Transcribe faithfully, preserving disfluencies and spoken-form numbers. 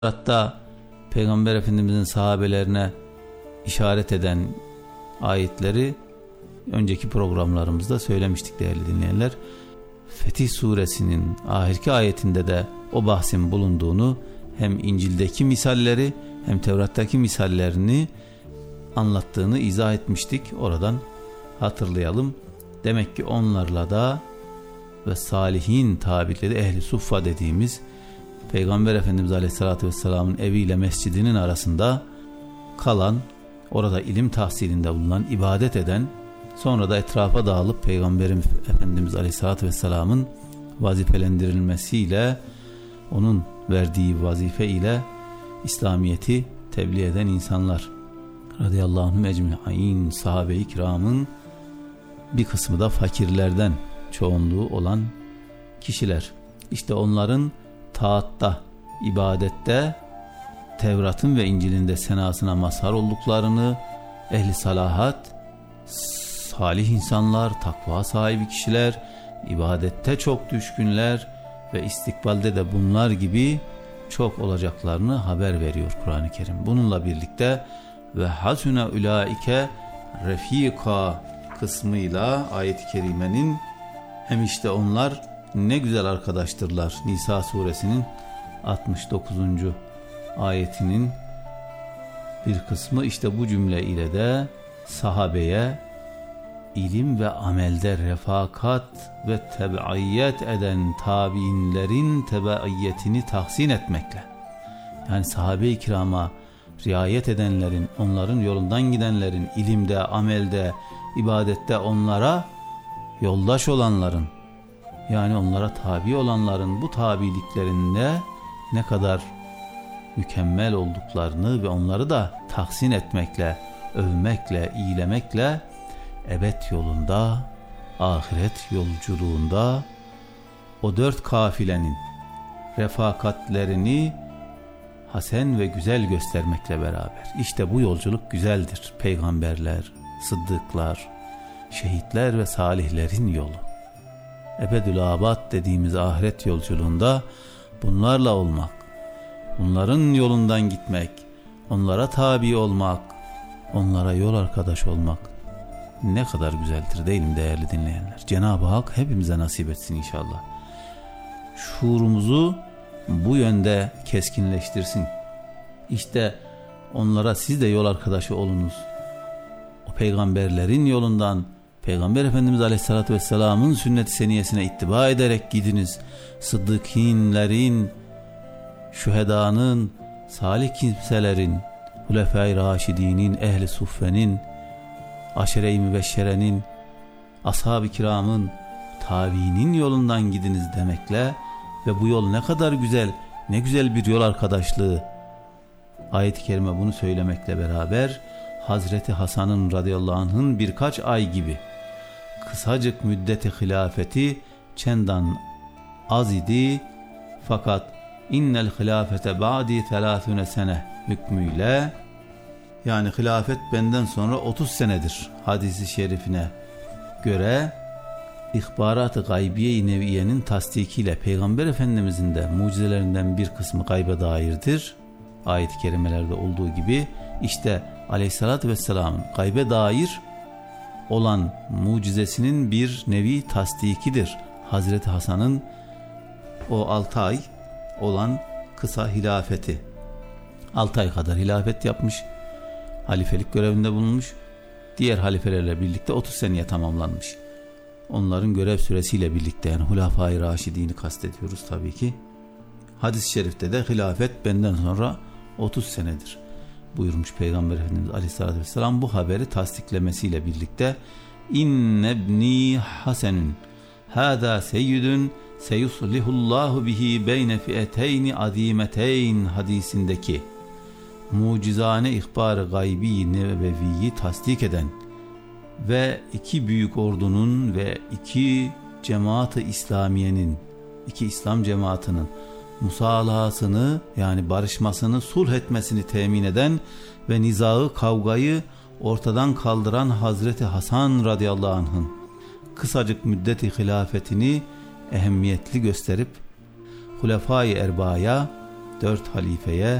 Hatta Peygamber Efendimizin sahabelerine işaret eden ayetleri önceki programlarımızda söylemiştik değerli dinleyenler. Fetih Suresinin ahirki ayetinde de o bahsin bulunduğunu, hem İncil'deki misalleri hem Tevrat'taki misallerini anlattığını izah etmiştik. Oradan hatırlayalım. Demek ki onlarla da ve salihin tabirleri ehli suffa dediğimiz Peygamber Efendimiz Aleyhisselatü Vesselam'ın eviyle mescidinin arasında kalan, orada ilim tahsilinde bulunan, ibadet eden, sonra da etrafa dağılıp Peygamberim Efendimiz Aleyhisselatü Vesselam'ın vazifelendirilmesiyle, onun verdiği vazife ile İslamiyet'i tebliğ eden insanlar. Radıyallahu anhum ecmaîn, sahabe-i kiramın bir kısmı da fakirlerden, çoğunluğu olan kişiler. İşte onların taatta, ibadette, Tevrat'ın ve İncil'in de senasına mazhar olduklarını, ehli salahat, salih insanlar, takva sahibi kişiler, ibadette çok düşkünler ve istikbalde de bunlar gibi çok olacaklarını haber veriyor Kur'an-ı Kerim. Bununla birlikte ve hasune ulaike refika kısmıyla ayet-i kerimenin hem işte onlar ne güzel arkadaştırlar. Nisa suresinin altmış dokuzuncu ayetinin bir kısmı işte bu cümle ile de sahabeye ilim ve amelde refakat ve tebaiyet eden tabiinlerin tebaiyetini tahsin etmekle, yani sahabe-i kirama riayet edenlerin, onların yolundan gidenlerin, ilimde, amelde, ibadette onlara yoldaş olanların, yani onlara tabi olanların bu tabiliklerinde ne kadar mükemmel olduklarını ve onları da tahsin etmekle, övmekle, iyilemekle ebed yolunda, ahiret yolculuğunda o dört kafilenin refakatlerini hasen ve güzel göstermekle beraber. İşte bu yolculuk güzeldir. Peygamberler, sıddıklar, şehitler ve salihlerin yolu. Ebedül abad dediğimiz ahiret yolculuğunda bunlarla olmak, bunların yolundan gitmek, onlara tabi olmak, onlara yol arkadaş olmak ne kadar güzeldir değil mi değerli dinleyenler? Cenab-ı Hak hepimize nasip etsin inşallah. Şuurumuzu bu yönde keskinleştirsin. İşte onlara siz de yol arkadaşı olunuz. O peygamberlerin yolundan, Peygamber Efendimiz Aleyhisselatü Vesselam'ın sünnet-i seniyesine ittiba ederek gidiniz. Sıddıkînlerin, şühedanın, salih kimselerin, Hulefai Raşidinin, ehli suffenin, aşere-i mübeşşerenin, ashab-ı kiramın, tabiinin yolundan gidiniz demekle ve bu yol ne kadar güzel, ne güzel bir yol arkadaşlığı. Ayet-i kerime bunu söylemekle beraber Hazreti Hasan'ın radıyallahu anh'ın birkaç ay gibi kısacık müddeti hilafeti çendan az idi, fakat innel hilafete ba'di selâsune sene hükmüyle, yani hilafet benden sonra otuz senedir hadisi şerifine göre ihbarat-ı gaybiye-i neviyenin tasdikiyle Peygamber Efendimizin de mucizelerinden bir kısmı gaybe dairdir. Ayet-i kerimelerde olduğu gibi işte Aleyhisselatü Vesselam'ın gaybe dair olan mucizesinin bir nevi tasdikidir. Hazreti Hasan'ın o altı ay olan kısa hilafeti. altı ay kadar hilafet yapmış, halifelik görevinde bulunmuş, diğer halifelerle birlikte otuz seneye tamamlanmış. Onların görev süresiyle birlikte, yani Hulefai Raşidini kastediyoruz tabii ki. Hadis-i şerifte de hilafet benden sonra otuz senedir buyurmuş Peygamber Efendimiz Aleyhisselatü Vesselam. Bu haberi tasdiklemesiyle birlikte İnnebni hasenun hâdâ seyyidun seyuslihullahu bihi beyne fi'eteyni azimeteyn hadisindeki mucizane ihbar-ı gaybi nebeviyi tasdik eden ve iki büyük ordunun ve iki cemaat-ı İslamiye'nin, iki İslam cemaatinin musalahasını, yani barışmasını, sulh etmesini temin eden ve nizağı, kavgayı ortadan kaldıran Hazreti Hasan radıyallahu anh'ın kısacık müddeti hilafetini ehemmiyetli gösterip Hulefai Erba'ya dört halifeye